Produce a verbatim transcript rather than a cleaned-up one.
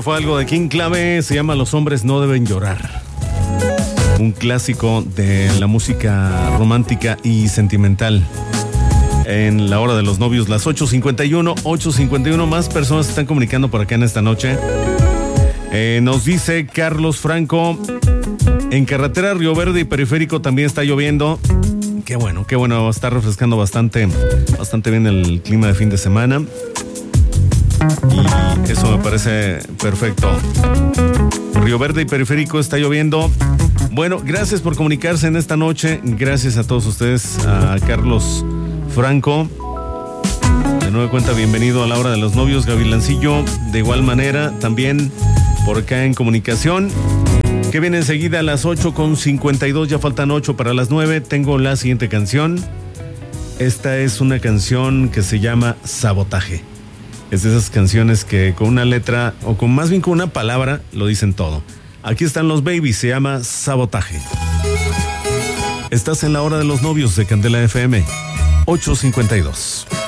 fue algo de King Clave, se llama Los hombres no deben llorar. Un clásico de la música romántica y sentimental. En la hora de los novios, las ocho cincuenta y uno, ocho cincuenta y uno, más personas se están comunicando por acá en esta noche. Eh, nos dice Carlos Franco, en carretera Río Verde y Periférico también está lloviendo. Qué bueno, qué bueno, está refrescando bastante, bastante bien el clima de fin de semana. Y eso me parece perfecto. Río Verde y Periférico está lloviendo. Bueno, gracias por comunicarse en esta noche. Gracias a todos ustedes, a Carlos Franco. De nueva cuenta, bienvenido a la hora de los novios, Gavilancillo. De igual manera, también por acá en comunicación. Que viene enseguida a las ocho con cincuenta y dos, ya faltan ocho para las nueve. Tengo la siguiente canción. Esta es una canción que se llama Sabotaje. Es de esas canciones que con una letra, o con más bien con una palabra, lo dicen todo. Aquí están los Babies, se llama Sabotaje. Estás en la hora de los novios de Candela F M, ocho cincuenta y dos.